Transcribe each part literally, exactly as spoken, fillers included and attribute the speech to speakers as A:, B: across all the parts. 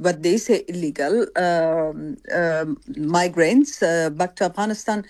A: what they say illegal um, um migrants uh, back to Afghanistan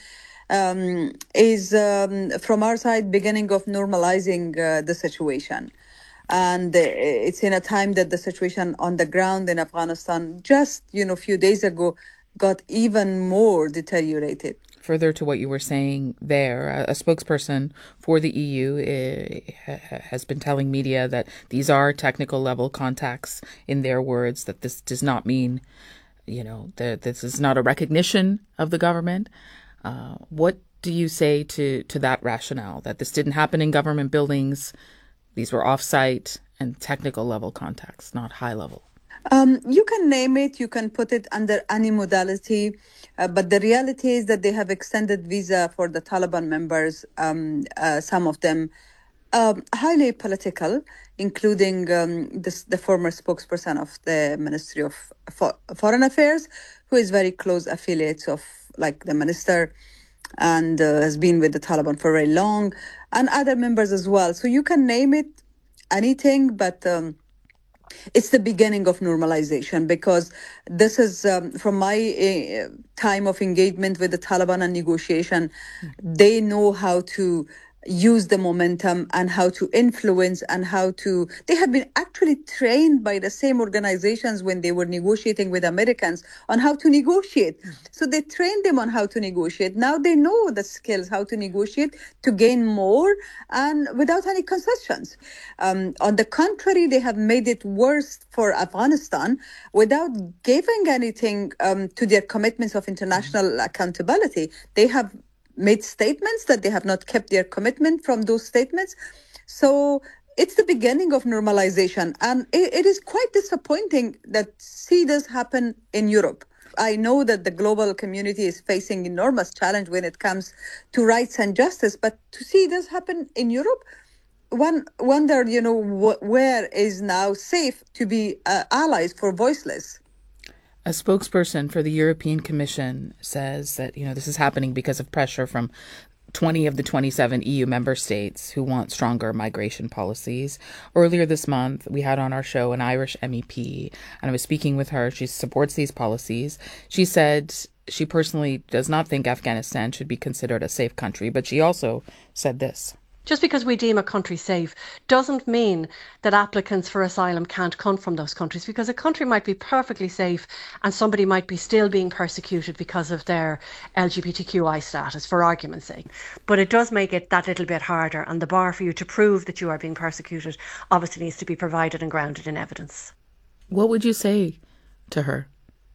A: um, is, um, from our side, beginning of normalizing uh, the situation. And uh, it's in a time that the situation on the ground in Afghanistan, just you know, a few days ago, got even more deteriorated.
B: Further to what you were saying there, a, a spokesperson for the E U uh, has been telling media that these are technical level contacts, in their words, that this does not mean, you know, that this is not a recognition of the government. Uh, what do you say to, to that rationale, that this didn't happen in government buildings, these were off-site and technical level contacts, not high level?
A: Um, you can name it, you can put it under any modality, uh, but the reality is that they have extended visa for the Taliban members, um, uh, some of them um, highly political, including um, this, the former spokesperson of the Ministry of For- Foreign Affairs, who is very close affiliates of like the minister and uh, has been with the Taliban for very long, and other members as well. So you can name it anything, but um, it's the beginning of normalization, because this is um, from my uh, time of engagement with the Taliban and negotiation. They know how to use the momentum and how to influence and how to they have been actually trained by the same organizations when they were negotiating with Americans on how to negotiate. So they trained them on how to negotiate. Now they know the skills how to negotiate to gain more and without any concessions. Um, on the contrary, they have made it worse for Afghanistan without giving anything um, to their commitments of international accountability. They have made statements that they have not kept their commitment from those statements. So it's the beginning of normalization. And it, it is quite disappointing that see this happen in Europe. I know that the global community is facing enormous challenge when it comes to rights and justice, but to see this happen in Europe, one wonder, you know, wh- where is now safe to be uh, allies for voiceless.
B: A spokesperson for the European Commission says that, you know, this is happening because of pressure from twenty of the twenty-seven E U member states who want stronger migration policies. Earlier this month, we had on our show an Irish M E P, and I was speaking with her. She supports these policies. She said she personally does not think Afghanistan should be considered a safe country, but she also said this.
C: Just because we deem a country safe doesn't mean that applicants for asylum can't come from those countries, because a country might be perfectly safe and somebody might be still being persecuted because of their L G B T Q I status, for argument's sake. But it does make it that little bit harder, and the bar for you to prove that you are being persecuted obviously needs to be provided and grounded in evidence.
B: What would you say to her?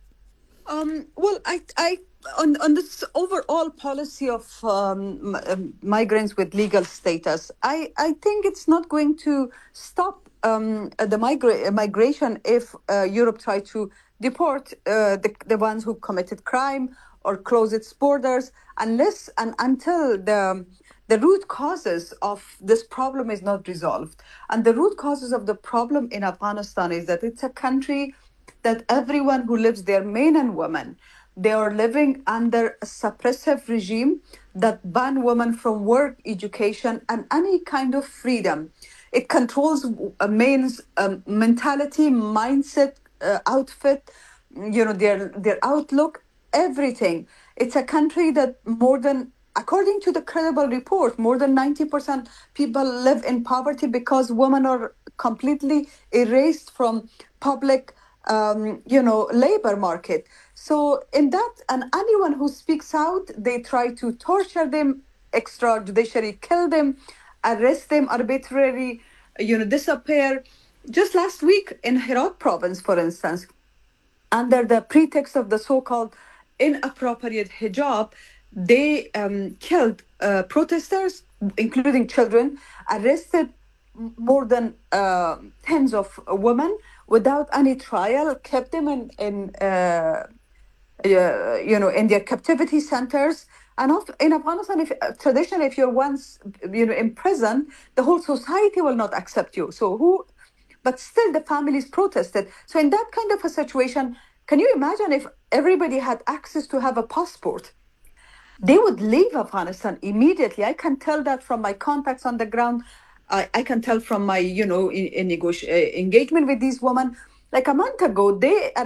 A: Um, well, I, I, on, on this overall policy of um, m- migrants with legal status, I, I think it's not going to stop um, the migra- migration if uh, Europe try to deport uh, the, the ones who committed crime or close its borders, unless and until the the root causes of this problem is not resolved. And the root causes of the problem in Afghanistan is that it's a country that everyone who lives there, men and women, they are living under a suppressive regime that ban women from work, education, and any kind of freedom. It controls a men's um, mentality, mindset, uh, outfit, you know, their their outlook, everything. It's a country that more than, according to the credible report, more than ninety percent people live in poverty because women are completely erased from public um, you know, labor market. So in that, and anyone who speaks out, they try to torture them, extrajudicially kill them, arrest them arbitrarily, you know, disappear. Just last week in Herat province, for instance, under the pretext of the so-called inappropriate hijab, they um, killed uh, protesters, including children, arrested more than uh, tens of women without any trial, kept them in, in uh, uh, you know, in their captivity centers. And also in Afghanistan, if, uh, traditionally, if you're once, you know, in prison, the whole society will not accept you. So who, but still the families protested. So in that kind of a situation, can you imagine if everybody had access to have a passport? They would leave Afghanistan immediately. I can tell that from my contacts on the ground. I, I can tell from my, you know, in, in negoti- uh, engagement with these women. Like a month ago, they